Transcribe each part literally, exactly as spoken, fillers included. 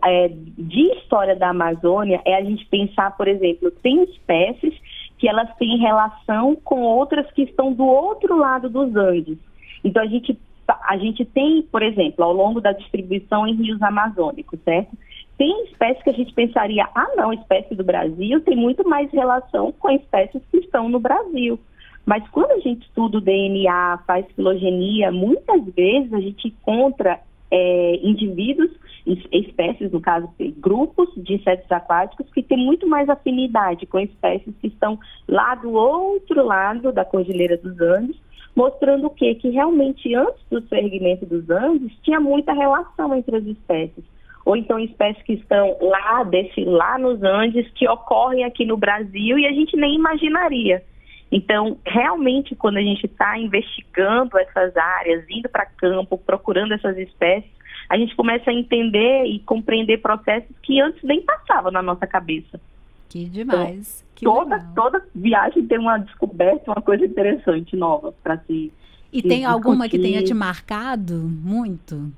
é, de história da Amazônia é a gente pensar, por exemplo, tem espécies que elas têm relação com outras que estão do outro lado dos Andes. Então, a gente, a gente tem, por exemplo, ao longo da distribuição em rios amazônicos, certo? Tem espécies que a gente pensaria, ah, não, espécie do Brasil tem muito mais relação com espécies que estão no Brasil. Mas quando a gente estuda o D N A, faz filogenia, muitas vezes a gente encontra é, indivíduos, espécies, no caso, grupos de insetos aquáticos que têm muito mais afinidade com espécies que estão lá do outro lado da Cordilheira dos Andes, mostrando o quê? Que realmente antes do surgimento dos Andes tinha muita relação entre as espécies. Ou então espécies que estão lá, desse, lá nos Andes, que ocorrem aqui no Brasil e a gente nem imaginaria. Então, realmente, quando a gente está investigando essas áreas, indo para campo, procurando essas espécies, a gente começa a entender e compreender processos que antes nem passavam na nossa cabeça. Que demais. Então, que toda, toda viagem tem uma descoberta, uma coisa interessante, nova, para se E se tem alguma discutir. que tenha te marcado muito?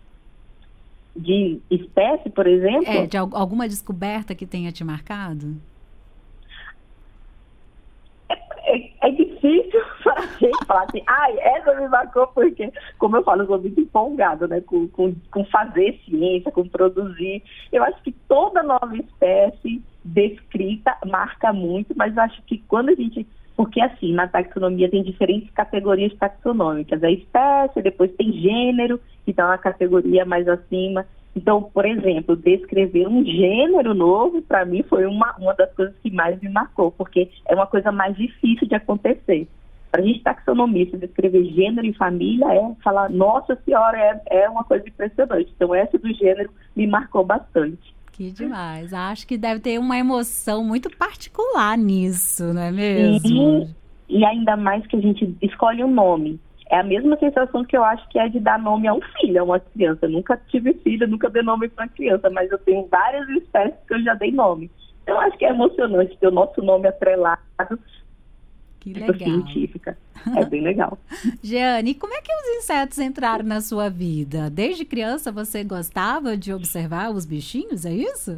De espécie, por exemplo? É, de al- alguma descoberta que tenha te marcado? É, é difícil para a gente falar assim, ai, essa me marcou porque, como eu falo, eu sou muito empolgada, né, com, com, com fazer ciência, com produzir. Eu acho que toda nova espécie descrita marca muito, mas eu acho que quando a gente... Porque, assim, na taxonomia tem diferentes categorias taxonômicas. A espécie, depois tem gênero, que está uma categoria mais acima. Então, por exemplo, descrever um gênero novo, para mim, foi uma, uma das coisas que mais me marcou, porque é uma coisa mais difícil de acontecer. Para a gente, taxonomista, descrever gênero e família é falar, nossa senhora, é, é uma coisa impressionante. Então, essa do gênero me marcou bastante. Que demais. Acho que deve ter uma emoção muito particular nisso, não é mesmo? E, e ainda mais que a gente escolhe um nome. É a mesma sensação que eu acho que é de dar nome a um filho, a uma criança. Eu nunca tive filho, nunca dei nome para criança, mas eu tenho várias espécies que eu já dei nome. Então, eu acho que é emocionante ter o nosso nome atrelado. Que legal. Científica. É bem legal. Jeane, e como é que os insetos entraram na sua vida? Desde criança você gostava de observar os bichinhos, é isso?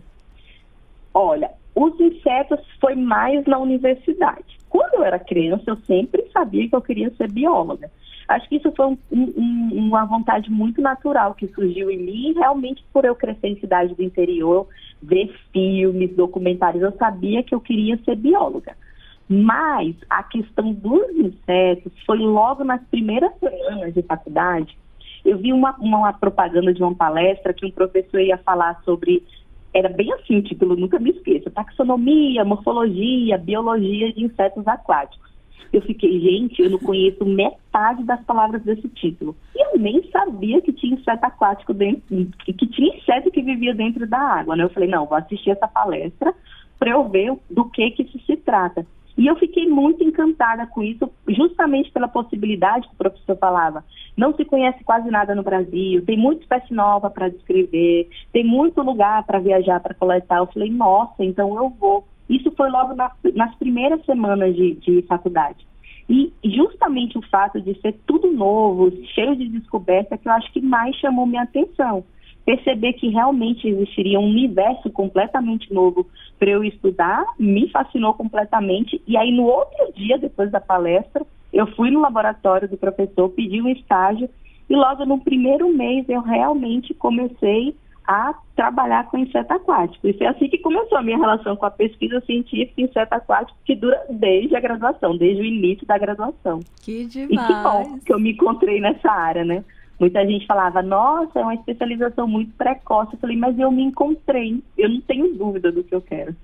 Olha, os insetos foi mais na universidade. Quando eu era criança, eu sempre sabia que eu queria ser bióloga. Acho que isso foi um, um, uma vontade muito natural que surgiu em mim, realmente por eu crescer em cidade do interior, ver filmes, documentários, eu sabia que eu queria ser bióloga. Mas a questão dos insetos foi logo nas primeiras semanas de faculdade. Eu vi uma, uma propaganda de uma palestra que um professor ia falar sobre, era bem assim o título, nunca me esqueço, taxonomia, morfologia, biologia de insetos aquáticos. Eu fiquei, gente, eu não conheço metade das palavras desse título. E eu nem sabia que tinha inseto aquático dentro, que, que tinha inseto que vivia dentro da água, né? Eu falei, não, vou assistir essa palestra para eu ver do que que isso se trata. E eu fiquei muito encantada com isso, justamente pela possibilidade que o professor falava. Não se conhece quase nada no Brasil, tem muita espécie nova para descrever, tem muito lugar para viajar, para coletar. Eu falei, nossa, então eu vou. Isso foi logo na, nas primeiras semanas de, de faculdade. E justamente o fato de ser tudo novo, cheio de descoberta, que eu acho que mais chamou minha atenção. Perceber que realmente existiria um universo completamente novo para eu estudar, me fascinou completamente. E aí, no outro dia, depois da palestra, eu fui no laboratório do professor, pedi um estágio, e logo no primeiro mês eu realmente comecei a trabalhar com inseto aquático. E foi assim que começou a minha relação com a pesquisa científica em inseto aquático, que dura desde a graduação, desde o início da graduação. Que demais! E que bom que eu me encontrei nessa área, né? Muita gente falava, nossa, é uma especialização muito precoce. Eu falei, mas eu me encontrei, eu não tenho dúvida do que eu quero.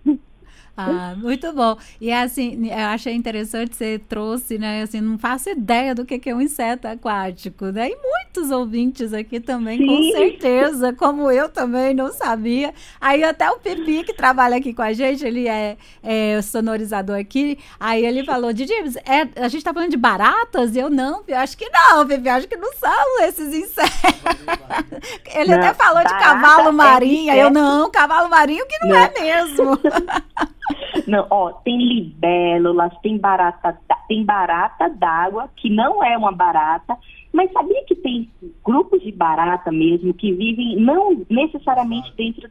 Ah, muito bom. E assim, eu achei interessante, você trouxe, né, assim, não faço ideia do que que é um inseto aquático, né? E muitos ouvintes aqui também, Sim. com certeza, como eu também não sabia. Aí até o Pipi, que trabalha aqui com a gente, ele é, é sonorizador aqui, aí ele falou, Didi, é, a gente tá falando de baratas? E eu, não, eu acho que não, Pipi, acho que não são esses insetos. Ele Não, até falou de cavalo marinho, aí eu, não, cavalo marinho que não, não. é mesmo. Não, ó, tem libélulas, tem barata, tem barata d'água, que não é uma barata, mas sabia que tem grupos de barata mesmo que vivem não necessariamente dentro